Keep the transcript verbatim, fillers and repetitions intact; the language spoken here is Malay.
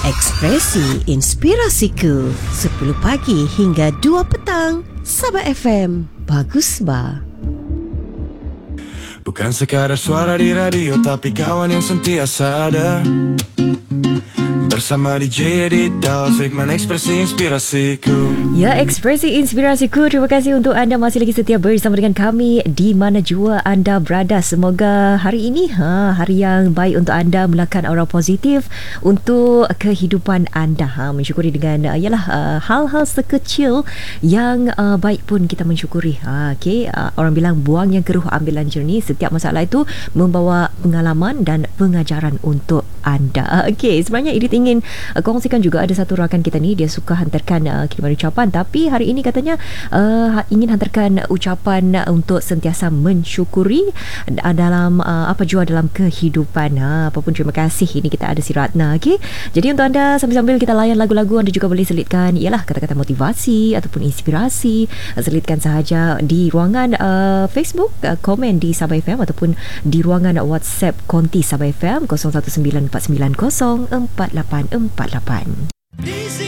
Ekspresi inspirasiku sepuluh pagi hingga dua petang. Sabah F M, bagus ba? Bukan sekadar suara di radio, tapi kawan yang sentiasa ada bersama D J Aditya, segmen Ekspresi Inspirasiku. Ya, Ekspresi Inspirasiku. Terima kasih untuk anda masih lagi setia bersama dengan kami di mana jua anda berada. Semoga hari ini ha, hari yang baik untuk anda, melakukan aura positif untuk kehidupan anda. Ha, mensyukuri dengan uh, yalah uh, hal-hal sekecil yang uh, baik pun kita mensyukuri. Ha, okay. uh, orang bilang buang yang keruh ambil yang jernih. Setiap masalah itu membawa pengalaman dan pengajaran untuk anda. Uh, Okey, sebenarnya Edith ingin uh, kongsikan juga, ada satu rakan kita ni, dia suka hantarkan uh, kiriman ucapan, tapi hari ini katanya uh, ingin hantarkan ucapan uh, untuk sentiasa mensyukuri uh, dalam uh, apa jua dalam kehidupan. Ha, apapun, terima kasih. Ini kita ada si Ratna. Okey, jadi untuk anda sambil-sambil kita layan lagu-lagu, anda juga boleh selitkan ialah kata-kata motivasi ataupun inspirasi. Uh, selitkan sahaja di ruangan uh, Facebook, uh, komen di Sabah F M ataupun di ruangan WhatsApp konti Sabah F M kosong satu sembilan empat sembilan kosong empat lapan empat lapan.